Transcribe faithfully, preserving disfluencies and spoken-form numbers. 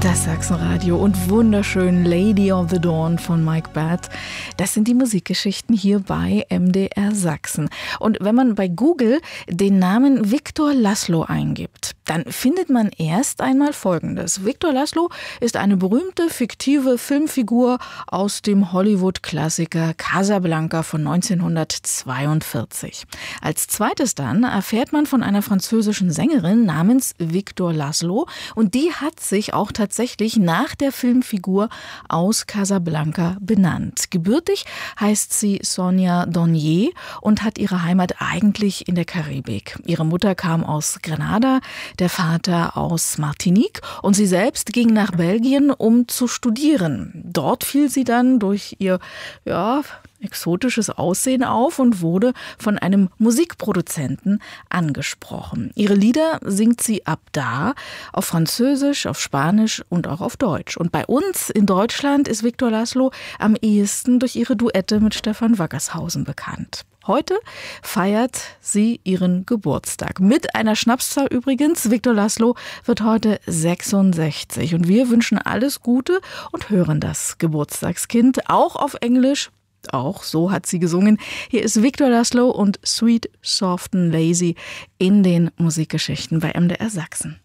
Das Sachsenradio und wunderschön Lady of the Dawn von Mike Batt. Das sind die Musikgeschichten hier bei M D R Sachsen. Und wenn man bei Google den Namen Victor Laszlo eingibt, dann findet man erst einmal Folgendes. Victor Laszlo ist eine berühmte fiktive Filmfigur aus dem Hollywood-Klassiker Casablanca von neunzehnhundertzweiundvierzig. Als zweites dann erfährt man von einer französischen Sängerin namens Victor Laszlo und die hat sich auch tatsächlich tatsächlich nach der Filmfigur aus Casablanca benannt. Gebürtig heißt sie Sonia Donier und hat ihre Heimat eigentlich in der Karibik. Ihre Mutter kam aus Grenada, der Vater aus Martinique und sie selbst ging nach Belgien, um zu studieren. Dort fiel sie dann durch ihr, ja, exotisches Aussehen auf und wurde von einem Musikproduzenten angesprochen. Ihre Lieder singt sie ab da auf Französisch, auf Spanisch und auch auf Deutsch. Und bei uns in Deutschland ist Victor Laszlo am ehesten durch ihre Duette mit Stefan Wackershausen bekannt. Heute feiert sie ihren Geburtstag. Mit einer Schnapszahl übrigens. Victor Laszlo wird heute sechsundsechzig. Und wir wünschen alles Gute und hören das Geburtstagskind auch auf Englisch. Auch so hat sie gesungen. Hier ist Victor Laszlo und Sweet, Soft and Lazy in den Musikgeschichten bei M D R Sachsen.